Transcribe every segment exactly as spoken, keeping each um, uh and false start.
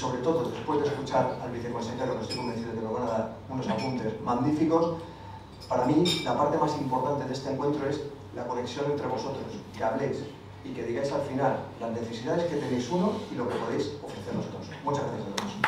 sobre todo después de escuchar al viceconsejero, que estoy convencido de que nos van a dar unos apuntes magníficos, para mí la parte más importante de este encuentro es la conexión entre vosotros, que habléis y que digáis al final las necesidades que tenéis uno y lo que podéis ofrecer los dos. Muchas gracias a todos.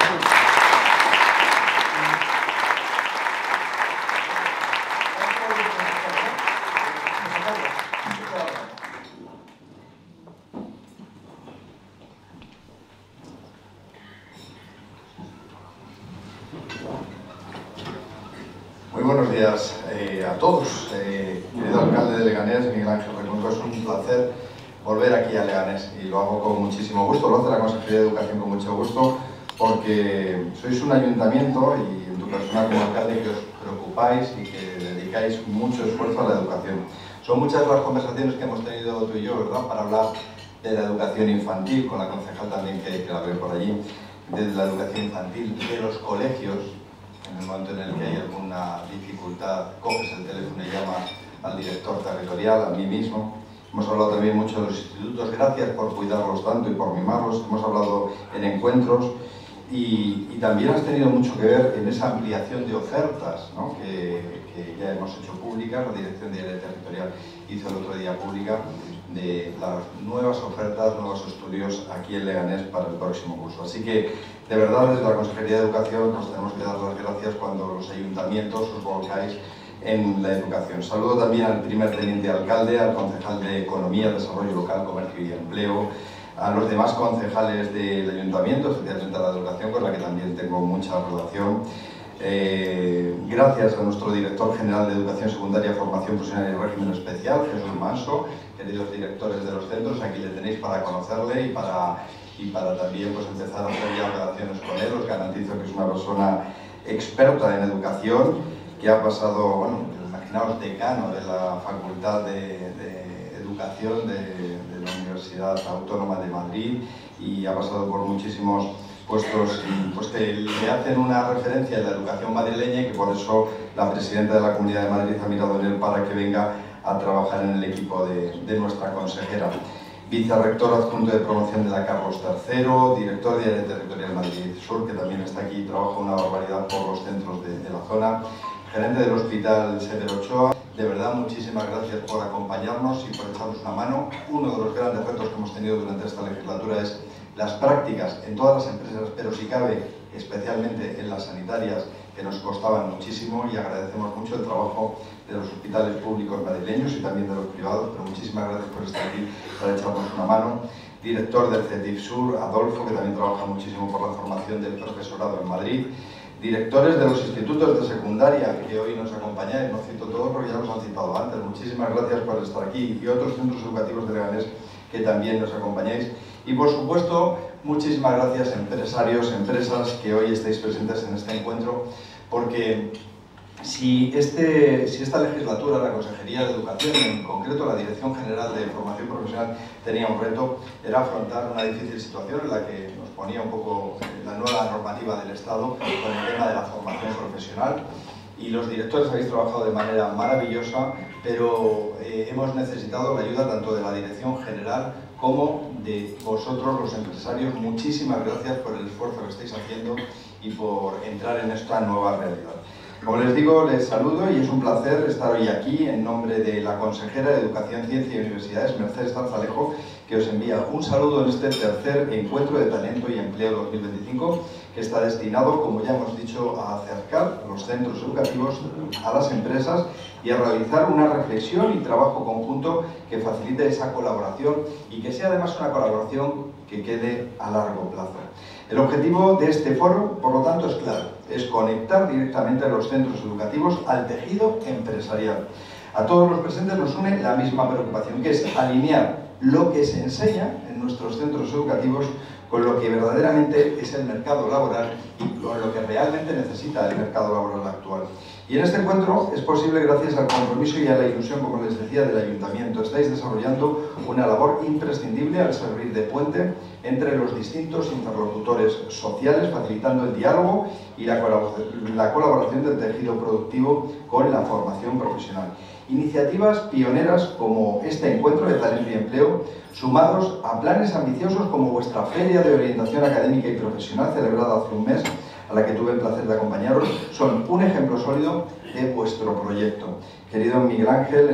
Muy buenos días eh, a todos. Eh, querido alcalde de Leganés, Miguel Ángel Reconco, es un placer volver aquí a Leganés y lo hago con muchísimo gusto. Lo hace la Consejería de Educación con mucho gusto porque sois un ayuntamiento y en tu persona como alcalde que os preocupáis y que dedicáis mucho esfuerzo a la educación. Son muchas las conversaciones que hemos tenido tú y yo, ¿verdad?, para hablar de la educación infantil, con la concejal también que, que la veo por allí, de la educación infantil, de los colegios. En el momento en el que hay alguna dificultad, coges el teléfono y llamas al director territorial, a mí mismo. Hemos hablado también mucho de los institutos, gracias por cuidarlos tanto y por mimarlos. Hemos hablado en encuentros y, y también has tenido mucho que ver en esa ampliación de ofertas, ¿no?, que, que ya hemos hecho públicas. La Dirección de Área Territorial hizo el otro día pública de las nuevas ofertas, nuevos estudios aquí en Leganés para el próximo curso. Así que, de verdad, desde la Consejería de Educación nos tenemos que dar las gracias cuando los ayuntamientos os volcáis en la educación. Saludo también al primer teniente alcalde, al concejal de Economía, Desarrollo Local, Comercio y Empleo, a los demás concejales del ayuntamiento, especialmente a la educación, con la que también tengo mucha relación. Eh, gracias a nuestro director general de Educación Secundaria, Formación Profesional y Régimen Especial, Jesús Manso, queridos directores de los centros, aquí le tenéis para conocerle y para, y para también pues, empezar a hacer ya relaciones con él. Os garantizo que es una persona experta en educación, que ha pasado, bueno, imaginaos, decano de la Facultad de, de Educación de, de la Universidad Autónoma de Madrid y ha pasado por muchísimos puestos pues, que le hacen una referencia en la educación madrileña y que por eso la presidenta de la Comunidad de Madrid ha mirado en él para que venga a trabajar en el equipo de, de nuestra consejera. Vicerrector adjunto de promoción de la Carlos tercero, director de Área Territorial Madrid Sur, que también está aquí y trabaja una barbaridad por los centros de, de la zona. Gerente del Hospital Severo Ochoa, de verdad muchísimas gracias por acompañarnos y por echarnos una mano. Uno de los grandes retos que hemos tenido durante esta legislatura es las prácticas en todas las empresas, pero si cabe, especialmente en las sanitarias, que nos costaban muchísimo, y agradecemos mucho el trabajo de los hospitales públicos madrileños y también de los privados, pero muchísimas gracias por estar aquí para echarnos una mano. Director del CETIF Sur, Adolfo, que también trabaja muchísimo por la formación del profesorado en Madrid. Directores de los institutos de secundaria que hoy nos acompañáis, no cito todos porque ya los han citado antes, muchísimas gracias por estar aquí, y otros centros educativos de Leganés que también nos acompañáis. Y por supuesto, muchísimas gracias empresarios, empresas que hoy estáis presentes en este encuentro, porque si, este, si esta legislatura, la Consejería de Educación, en concreto la Dirección General de Formación Profesional, tenía un reto, era afrontar una difícil situación en la que nos ponía un poco la nueva normativa del Estado con el tema de la formación profesional. Y los directores habéis trabajado de manera maravillosa, pero eh, hemos necesitado la ayuda tanto de la Dirección General como de vosotros, los empresarios. Muchísimas gracias por el esfuerzo que estáis haciendo y por entrar en esta nueva realidad. Como les digo, les saludo y es un placer estar hoy aquí en nombre de la consejera de Educación, Ciencia y Universidades, Mercedes Zarzalejo, que os envía un saludo en este tercer encuentro de talento y empleo dos mil veinticinco, que está destinado, como ya hemos dicho, a acercar los centros educativos a las empresas y a realizar una reflexión y trabajo conjunto que facilite esa colaboración y que sea además una colaboración que quede a largo plazo. El objetivo de este foro, por lo tanto, es claro, es conectar directamente a los centros educativos al tejido empresarial. A todos los presentes nos une la misma preocupación, que es alinear lo que se enseña en nuestros centros educativos con lo que verdaderamente es el mercado laboral y con lo que realmente necesita el mercado laboral actual. Y en este encuentro es posible gracias al compromiso y a la ilusión, como les decía, del Ayuntamiento. Estáis desarrollando una labor imprescindible al servir de puente entre los distintos interlocutores sociales, facilitando el diálogo y la colaboración del tejido productivo con la formación profesional. Iniciativas pioneras como este encuentro de talento y empleo, sumados a planes ambiciosos como vuestra Feria de Orientación Académica y Profesional celebrada hace un mes, a la que tuve el placer de acompañaros, son un ejemplo sólido de vuestro proyecto. Querido Miguel Ángel,